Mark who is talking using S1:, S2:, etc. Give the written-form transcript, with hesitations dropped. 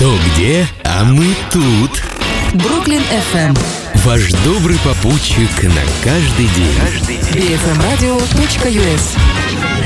S1: Кто где, а мы тут.
S2: Бруклин FM.
S1: Ваш добрый попутчик на каждый день.
S2: BFMradio.us.